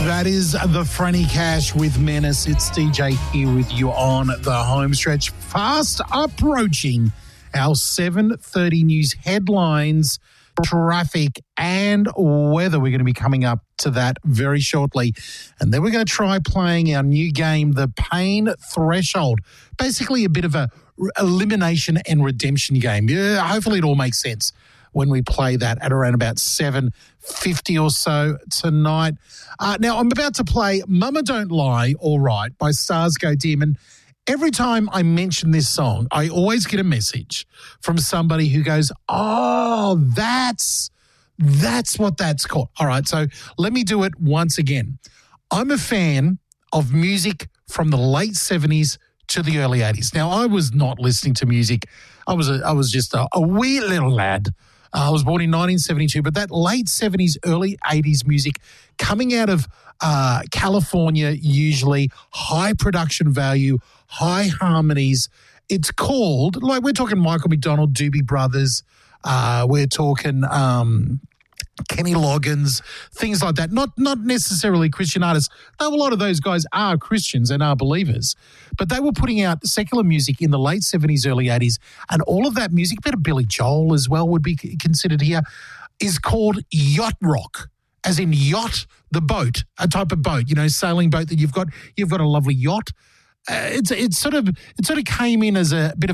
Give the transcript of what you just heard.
That is the Franny Cash with Menace. It's DJ here with you on the home stretch. Fast approaching our 7:30 news headlines, traffic and weather. We're going to be coming up to that very shortly. And then we're going to try playing our new game, The Pain Threshold. Basically a bit of a elimination and redemption game. Yeah, hopefully it all makes sense when we play that at around about 7:50 or so tonight. Now, I'm about to play Mama Don't Lie, All Right by Stars Go Dim. And every time I mention this song, I always get a message from somebody who goes, oh, that's what that's called. All right, so let me do it once again. I'm a fan of music from the late 70s to the early 80s. Now, I was not listening to music. I was just a wee little lad. I was born in 1972, but that late 70s, early 80s music coming out of California, usually high production value, high harmonies. It's called, like we're talking Michael McDonald, Doobie Brothers, we're talking Kenny Loggins, things like that. Not necessarily Christian artists. Though a lot of those guys are Christians and are believers, but they were putting out secular music in the late 70s, early 80s, and all of that music, a bit of Billy Joel as well would be considered here, is called yacht rock, as in yacht, the boat, a type of boat, sailing boat that you've got a lovely yacht. It sort of came in as a bit of